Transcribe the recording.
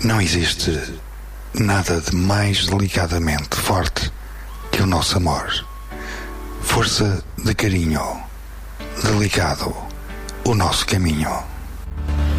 Não existe nada de mais delicadamente forte que o nosso amor. Força de carinho, delicado, o nosso caminho.